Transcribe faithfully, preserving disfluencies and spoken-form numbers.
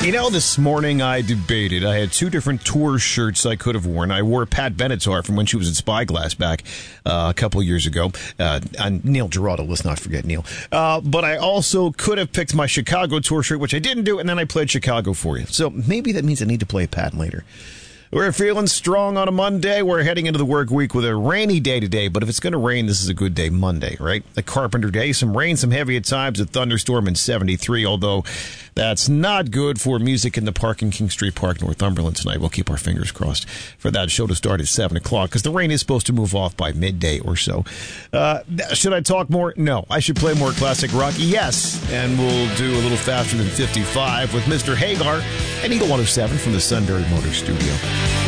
You know, this morning I debated. I had two different tour shirts I could have worn. I wore Pat Benatar from when she was at Spyglass back uh, a couple of years ago. Uh, and Neil Giraldo, let's not forget Neil. Uh, but I also could have picked my Chicago tour shirt, which I didn't do, and then I played Chicago for you. So maybe that means I need to play Pat later. We're feeling strong on a Monday. We're heading into the work week with a rainy day today, but if it's going to rain, this is a good day, Monday, right? A Carpenter Day, some rain, some heavy at times, a thunderstorm in seventy-three, although that's not good for music in the park in King Street Park, Northumberland tonight. We'll keep our fingers crossed for that show to start at seven o'clock because the rain is supposed to move off by midday or so. Uh, should I talk more? No. I should play more classic rock? Yes. And we'll do a little faster than fifty-five with Mister Hagar and Eagle one oh seven from the Sunbury Motor Studio.